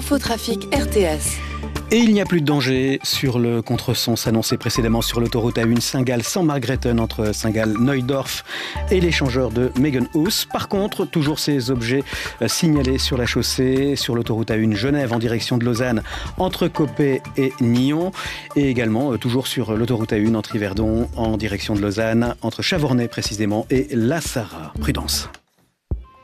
Infotrafic RTS. Et il n'y a plus de danger sur le contresens annoncé précédemment sur l'autoroute A1 Saint-Gall-Saint-Margrethen entre Saint-Gall-Neudorf et l'échangeur de Megenhus. Par contre, toujours ces objets signalés sur la chaussée, sur l'autoroute A1 Genève en direction de Lausanne entre Coppet et Nyon. Et également toujours sur l'autoroute A1 entre Yverdon en direction de Lausanne entre Chavornay précisément et La Sarraz. Prudence.